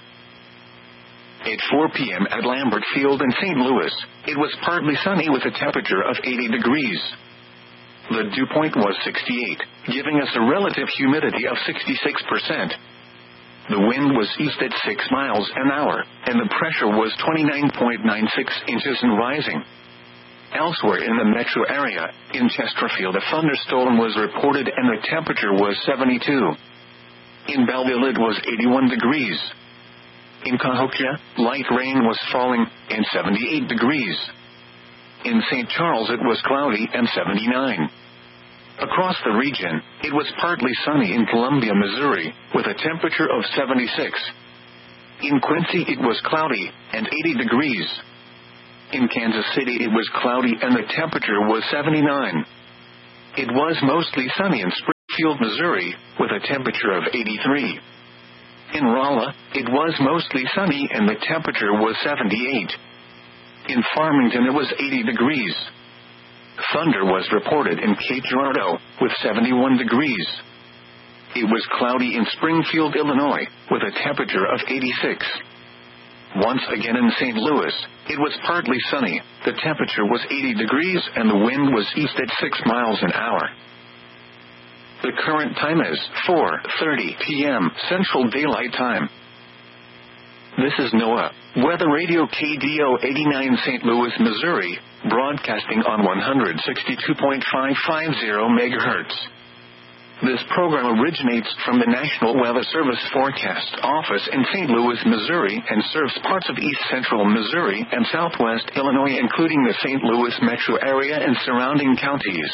At four p.m. at Lambert Field in Saint Louis, it was partly sunny with a temperature of eighty degrees. The dew point was sixty-eight, giving us a relative humidity of sixty-six percent. The wind was east at six miles an hour, and the pressure was twenty-nine point nine six inches and rising. Elsewhere in the metro area, in Chesterfield a thunderstorm was reported and the temperature was seventy-two. In Belleville it was eighty-one degrees. In Cahokia, light rain was falling, and seventy-eight degrees. In Saint Charles it was cloudy and seventy-nine. Across the region, it was partly sunny in Columbia, Missouri, with a temperature of seventy-six. In Quincy it was cloudy, and eighty degrees. In Kansas City it was cloudy and the temperature was seventy-nine. It was mostly sunny in Springfield, Missouri, with a temperature of eighty-three. In Rolla, it was mostly sunny and the temperature was seventy-eight. In Farmington it was eighty degrees. Thunder was reported in Cape Girardeau, with seventy-one degrees. It was cloudy in Springfield, Illinois, with a temperature of eighty-six. Once again in Saint Louis, it was partly sunny, the temperature was eighty degrees and the wind was east at six miles an hour. The current time is four thirty p.m. Central Daylight Time. This is NOAA Weather Radio K D O eighty-nine Saint Louis, Missouri, broadcasting on one sixty-two point five five zero megahertz. This program originates from the National Weather Service Forecast Office in Saint Louis, Missouri, and serves parts of east central Missouri and southwest Illinois, including the Saint Louis metro area and surrounding counties.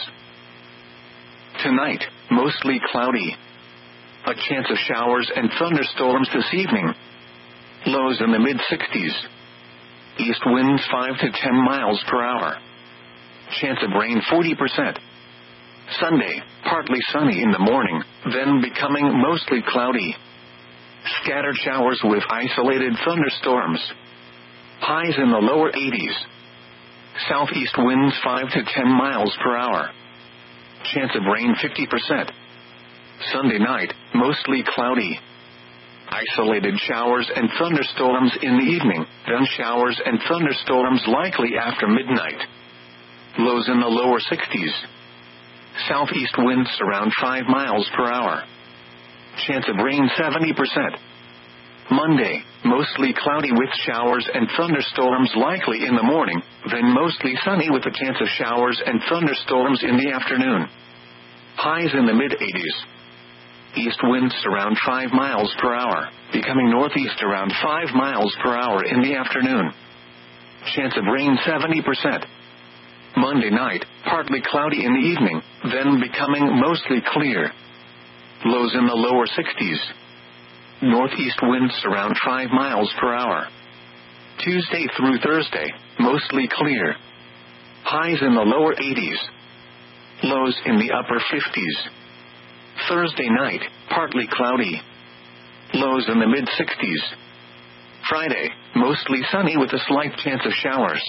Tonight, mostly cloudy. A chance of showers and thunderstorms this evening. Lows in the mid-sixties. East winds five to ten miles per hour. Chance of rain forty percent. Sunday, partly sunny in the morning, then becoming mostly cloudy. Scattered showers with isolated thunderstorms. Highs in the lower eighties. Southeast winds five to ten miles per hour. Chance of rain fifty percent. Sunday night, mostly cloudy. Isolated showers and thunderstorms in the evening, then showers and thunderstorms likely after midnight. Lows in the lower sixties. Southeast winds around five miles per hour. Chance of rain seventy percent. Monday, mostly cloudy with showers and thunderstorms likely in the morning, then mostly sunny with a chance of showers and thunderstorms in the afternoon. Highs in the mid-eighties. East winds around five miles per hour, becoming northeast around five miles per hour in the afternoon. Chance of rain seventy percent. Monday night, partly cloudy in the evening, then becoming mostly clear. Lows in the lower sixties. Northeast winds around five miles per hour. Tuesday through Thursday, mostly clear. Highs in the lower eighties. Lows in the upper fifties. Thursday night, partly cloudy. Lows in the mid-sixties. Friday, mostly sunny with a slight chance of showers.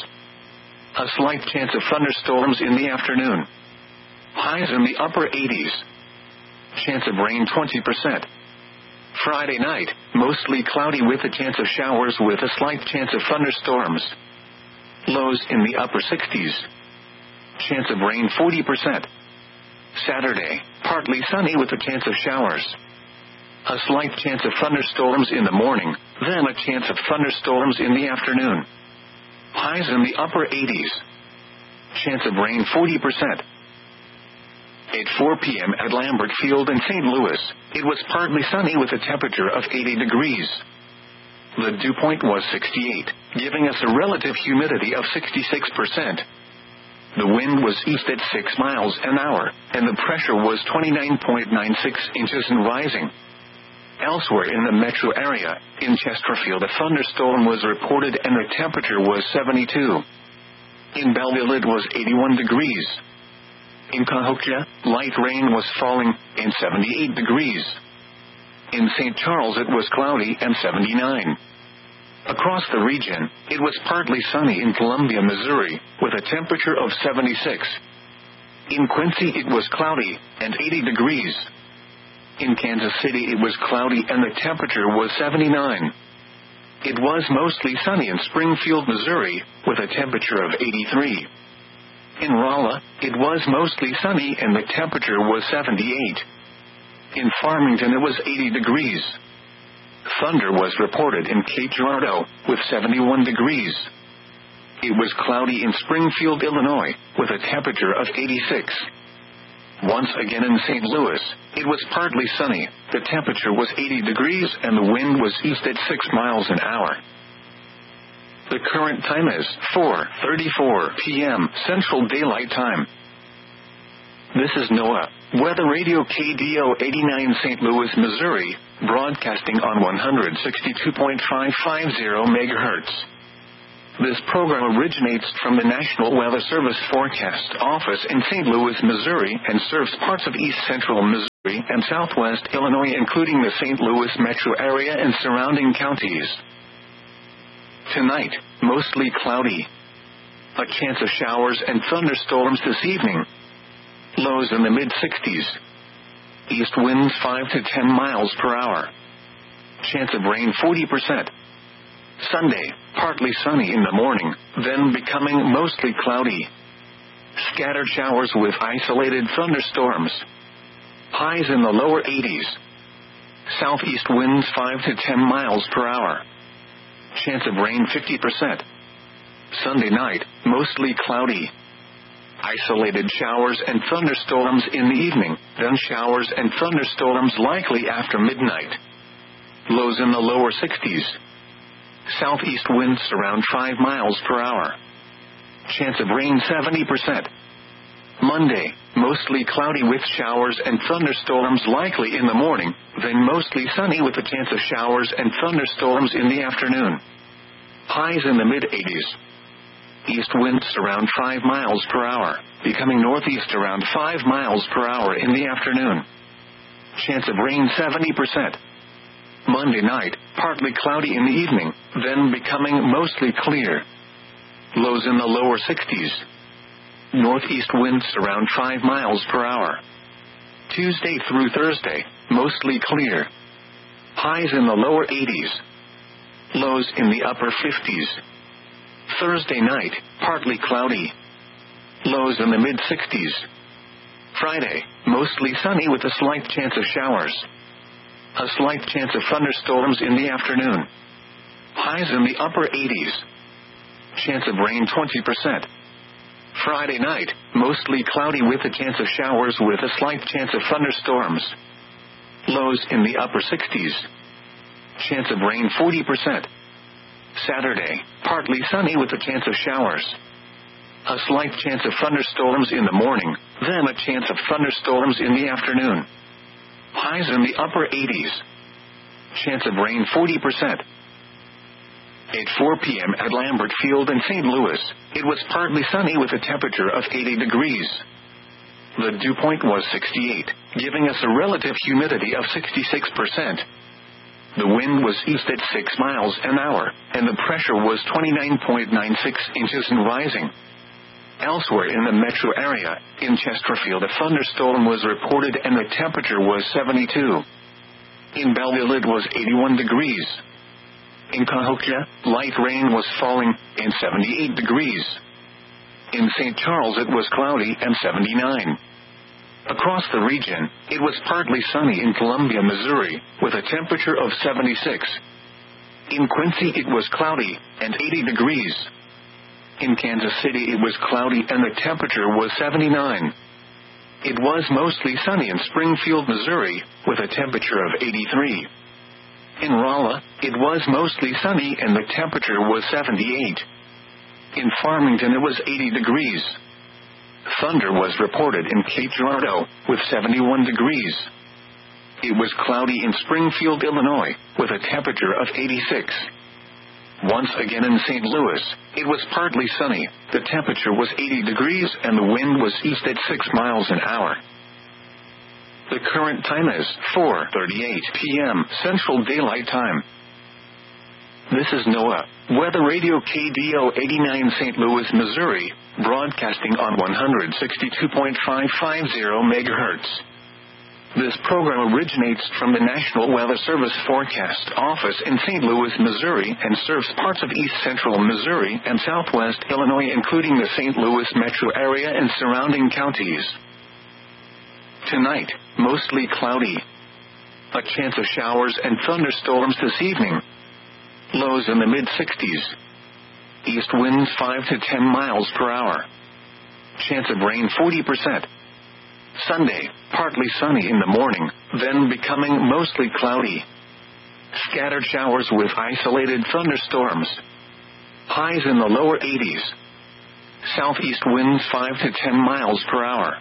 A slight chance of thunderstorms in the afternoon. Highs in the upper eighties. Chance of rain twenty percent. Friday night, mostly cloudy with a chance of showers with a slight chance of thunderstorms. Lows in the upper sixties. Chance of rain forty percent. Saturday, partly sunny with a chance of showers. A slight chance of thunderstorms in the morning, then a chance of thunderstorms in the afternoon. Highs in the upper eighties. Chance of rain forty percent. At four p.m. at Lambert Field in Saint Louis, it was partly sunny with a temperature of eighty degrees. The dew point was sixty-eight, giving us a relative humidity of sixty-six percent. The wind was east at six miles an hour, and the pressure was twenty-nine point nine six inches and rising. Elsewhere in the metro area, in Chesterfield a thunderstorm was reported and the temperature was seventy-two. In Belleville it was eighty-one degrees. In Cahokia, light rain was falling, and seventy-eight degrees. In Saint Charles it was cloudy and seventy-nine. Across the region, it was partly sunny in Columbia, Missouri, with a temperature of seventy-six. In Quincy it was cloudy, and eighty degrees. In Kansas City it was cloudy and the temperature was seventy-nine. It was mostly sunny in Springfield, Missouri, with a temperature of eighty-three. In Rolla, it was mostly sunny and the temperature was seventy-eight. In Farmington it was eighty degrees. Thunder was reported in Cape Girardeau, with seventy-one degrees. It was cloudy in Springfield, Illinois, with a temperature of eighty-six. Once again in Saint Louis, it was partly sunny, the temperature was eighty degrees and the wind was east at six miles an hour. The current time is four thirty-four p.m. Central Daylight Time. This is NOAA Weather Radio K D O eighty-nine Saint Louis, Missouri, broadcasting on one sixty-two point five five zero megahertz. This program originates from the National Weather Service Forecast Office in Saint Louis, Missouri, and serves parts of east central Missouri and southwest Illinois, including the Saint Louis metro area and surrounding counties. Tonight, mostly cloudy. A chance of showers and thunderstorms this evening. Lows in the mid sixties. East winds five to ten miles per hour. Chance of rain forty percent. Sunday, partly sunny in the morning, then becoming mostly cloudy. Scattered showers with isolated thunderstorms. Highs in the lower eighties. Southeast winds five to ten miles per hour. Chance of rain fifty percent. Sunday night, mostly cloudy. Isolated showers and thunderstorms in the evening, then showers and thunderstorms likely after midnight. Lows in the lower sixties. Southeast winds around five miles per hour. Chance of rain seventy percent. Monday, mostly cloudy with showers and thunderstorms likely in the morning, then mostly sunny with a chance of showers and thunderstorms in the afternoon. Highs in the mid eighties. East winds around five miles per hour, becoming northeast around five miles per hour in the afternoon. Chance of rain seventy percent. Monday night, partly cloudy in the evening, then becoming mostly clear. Lows in the lower sixties. Northeast winds around five miles per hour. Tuesday through Thursday, mostly clear. Highs in the lower eighties. Lows in the upper fifties. Thursday night, partly cloudy. Lows in the mid sixties. Friday, mostly sunny with a slight chance of showers. A slight chance of thunderstorms in the afternoon. Highs in the upper eighties. Chance of rain twenty percent. Friday night, mostly cloudy with a chance of showers with a slight chance of thunderstorms. Lows in the upper sixties. Chance of rain forty percent. Saturday, partly sunny with a chance of showers. A slight chance of thunderstorms in the morning, then a chance of thunderstorms in the afternoon. Highs in the upper eighties. Chance of rain forty percent. At four p.m. at Lambert Field in Saint Louis, it was partly sunny with a temperature of eighty degrees. The dew point was sixty-eight, giving us a relative humidity of sixty-six percent. The wind was east at six miles an hour, and the pressure was twenty-nine point nine six inches and rising. Elsewhere in the metro area, in Chesterfield, a thunderstorm was reported and the temperature was seventy-two. In Belleville it was eighty-one degrees. In Cahokia, light rain was falling, and seventy-eight degrees. In Saint Charles it was cloudy and seventy-nine. Across the region, it was partly sunny in Columbia, Missouri, with a temperature of seventy-six. In Quincy it was cloudy, and eighty degrees. In Kansas City it was cloudy and the temperature was seventy-nine. It was mostly sunny in Springfield, Missouri, with a temperature of eighty-three. In Rolla, it was mostly sunny and the temperature was seventy-eight. In Farmington it was eighty degrees. Thunder was reported in Cape Girardeau, with seventy-one degrees. It was cloudy in Springfield, Illinois, with a temperature of eighty-six. Once again in Saint Louis, it was partly sunny, the temperature was eighty degrees and the wind was east at six miles an hour. The current time is four thirty-eight p.m. Central Daylight Time. This is NOAA, Weather Radio K D O eighty-nine Saint Louis, Missouri, broadcasting on one sixty-two point five five zero megahertz. This program originates from the National Weather Service Forecast Office in Saint Louis, Missouri, and serves parts of east central Missouri and southwest Illinois, including the Saint Louis metro area and surrounding counties. Tonight, mostly cloudy. A chance of showers and thunderstorms this evening. Lows in the mid sixties. East winds five to ten miles per hour. Chance of rain forty percent. Sunday, partly sunny in the morning, then becoming mostly cloudy. Scattered showers with isolated thunderstorms. Highs in the lower eighties. Southeast winds five to ten miles per hour.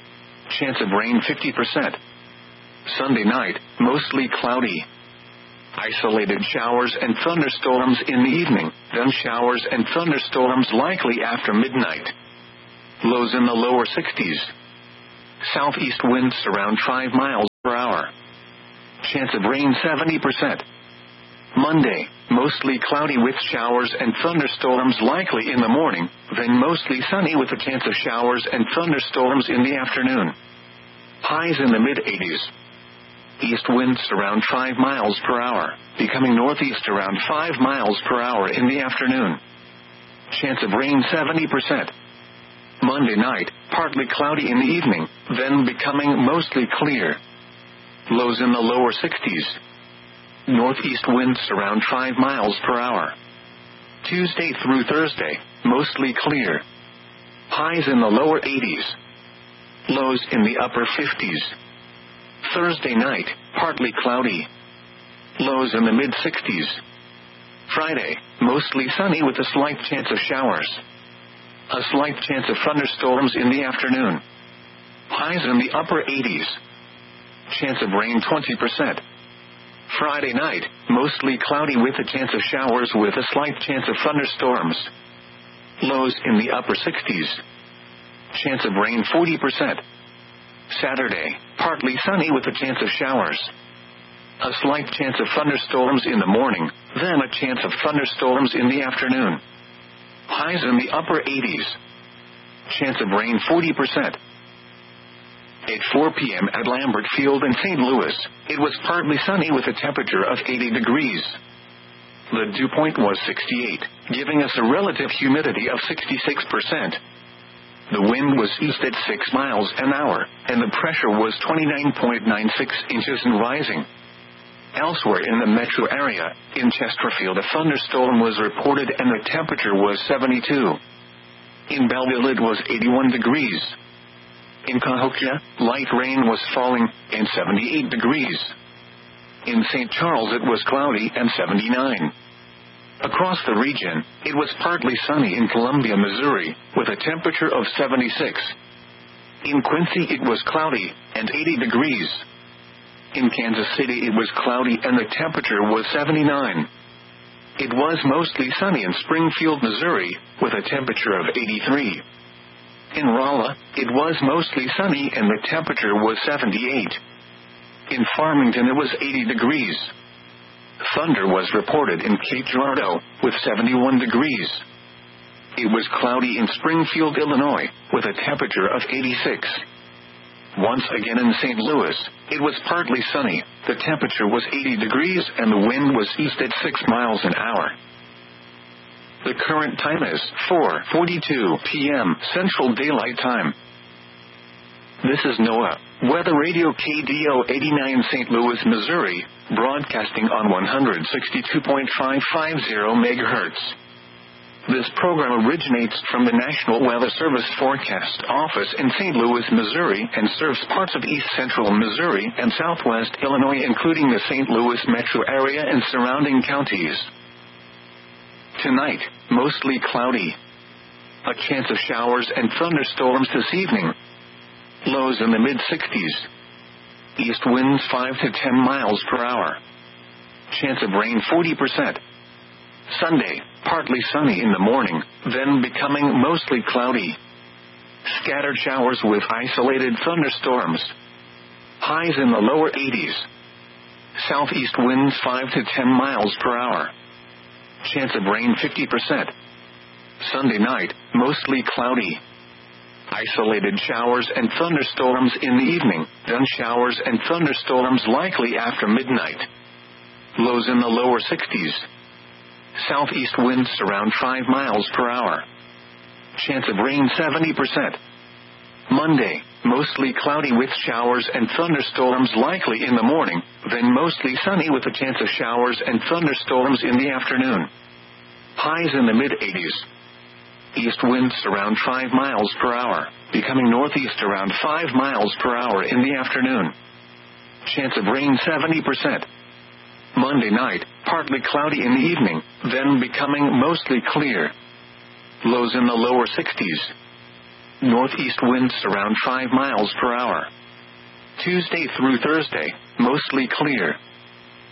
Chance of rain fifty percent. Sunday night, mostly cloudy. Isolated showers and thunderstorms in the evening, then showers and thunderstorms likely after midnight. Lows in the lower sixties. Southeast winds around five miles per hour. Chance of rain seventy percent. Monday, mostly cloudy with showers and thunderstorms likely in the morning, then mostly sunny with a chance of showers and thunderstorms in the afternoon. Highs in the mid-eighties. East winds around five miles per hour, becoming northeast around five miles per hour in the afternoon. Chance of rain seventy percent. Monday night, partly cloudy in the evening, then becoming mostly clear. Lows in the lower sixties. Northeast winds around five miles per hour. Tuesday through Thursday, mostly clear. Highs in the lower eighties. Lows in the upper fifties. Thursday night, partly cloudy. Lows in the mid-sixties. Friday, mostly sunny with a slight chance of showers. A slight chance of thunderstorms in the afternoon. Highs in the upper eighties. Chance of rain twenty percent. Friday night, mostly cloudy with a chance of showers with a slight chance of thunderstorms. Lows in the upper sixties. Chance of rain forty percent. Saturday, partly sunny with a chance of showers. A slight chance of thunderstorms in the morning, then a chance of thunderstorms in the afternoon. Highs in the upper eighties. Chance of rain forty percent. At four p.m. at Lambert Field in Saint Louis, it was partly sunny with a temperature of eighty degrees. The dew point was sixty-eight, giving us a relative humidity of sixty-six percent. The wind was east at six miles an hour, and the pressure was twenty-nine point nine six inches and rising. Elsewhere in the metro area, in Chesterfield a thunderstorm was reported and the temperature was seventy-two. In Belleville it was eighty-one degrees. In Cahokia, light rain was falling, and seventy-eight degrees. In Saint Charles it was cloudy and seventy-nine. Across the region, it was partly sunny in Columbia, Missouri, with a temperature of seventy-six. In Quincy it was cloudy, and eighty degrees. In Kansas City it was cloudy and the temperature was seventy-nine. It was mostly sunny in Springfield, Missouri, with a temperature of eighty-three. In Rolla, it was mostly sunny and the temperature was seventy-eight. In Farmington it was eighty degrees. Thunder was reported in Cape Girardeau, with seventy-one degrees. It was cloudy in Springfield, Illinois, with a temperature of eighty-six. Once again in Saint Louis, it was partly sunny, the temperature was eighty degrees and the wind was east at six miles an hour. The current time is four forty-two p.m. Central Daylight Time. This is NOAA, Weather Radio K D O eighty-nine Saint Louis, Missouri, broadcasting on one sixty-two point five five zero megahertz. This program originates from the National Weather Service Forecast Office in Saint Louis, Missouri, and serves parts of east central Missouri and southwest Illinois, including the Saint Louis metro area and surrounding counties. Tonight, mostly cloudy. A chance of showers and thunderstorms this evening. Lows in the mid-sixties. East winds five to ten miles per hour. Chance of rain forty percent. Sunday, partly sunny in the morning, then becoming mostly cloudy. Scattered showers with isolated thunderstorms. Highs in the lower eighties. Southeast winds five to ten miles per hour. Chance of rain fifty percent. Sunday night, mostly cloudy. Isolated showers and thunderstorms in the evening, then showers and thunderstorms likely after midnight. Lows in the lower sixties. Southeast winds around five miles per hour. Chance of rain seventy percent. Monday, mostly cloudy with showers and thunderstorms likely in the morning, then mostly sunny with a chance of showers and thunderstorms in the afternoon. Highs in the mid-eighties. East winds around five miles per hour, becoming northeast around five miles per hour in the afternoon. Chance of rain seventy percent. Monday night, partly cloudy in the evening, then becoming mostly clear. Lows in the lower sixties. Northeast winds around five miles per hour. Tuesday through Thursday, mostly clear.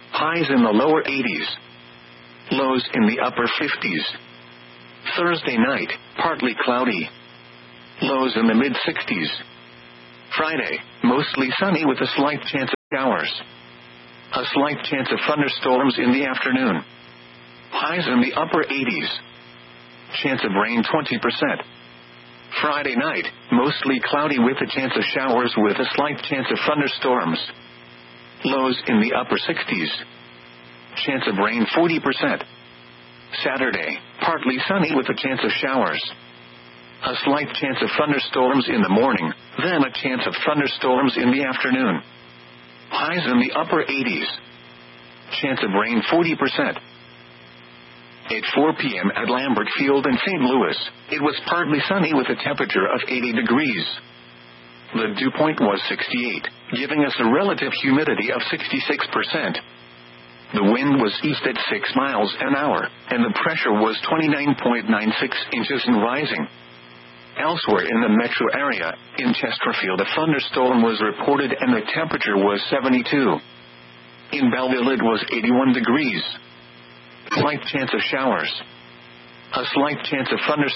Highs in the lower eighties. Lows in the upper fifties. Thursday night, partly cloudy. Lows in the mid-sixties. Friday, mostly sunny with a slight chance of showers. A slight chance of thunderstorms in the afternoon. Highs in the upper eighties. Chance of rain twenty percent. Friday night, mostly cloudy with a chance of showers with a slight chance of thunderstorms. Lows in the upper sixties. Chance of rain forty percent. Saturday, partly sunny with a chance of showers. A slight chance of thunderstorms in the morning, then a chance of thunderstorms in the afternoon. Highs in the upper eighties. Chance of rain forty percent. At four p.m. at Lambert Field in Saint Louis, it was partly sunny with a temperature of eighty degrees. The dew point was sixty-eight, giving us a relative humidity of sixty-six percent. The wind was east at six miles an hour, and the pressure was twenty-nine point nine six inches and rising. Elsewhere in the metro area, in Chesterfield a thunderstorm was reported and the temperature was seventy-two. In Belleville it was eighty-one degrees. Slight chance of showers. A slight chance of thunderstorms.